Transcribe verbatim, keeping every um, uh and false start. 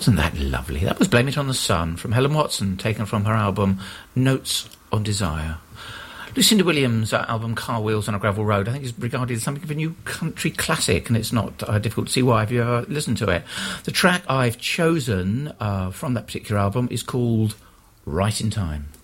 Wasn't that lovely? That was Blame It on the Sun from Helen Watson, taken from her album Notes on Desire. Lucinda Williams' uh, album Car Wheels on a Gravel Road, I think, is regarded as something of a new country classic, and it's not uh, difficult to see why if you ever listened to it. The track I've chosen uh, from that particular album is called Right in Time.